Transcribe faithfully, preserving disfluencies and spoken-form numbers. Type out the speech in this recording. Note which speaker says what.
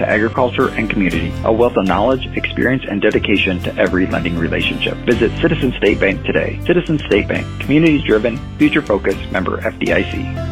Speaker 1: to agriculture and community, a wealth of knowledge, experience, and dedication to every lending relationship. Visit Citizens State Bank today. Citizens State Bank, community-driven, future-focused, member F D I C.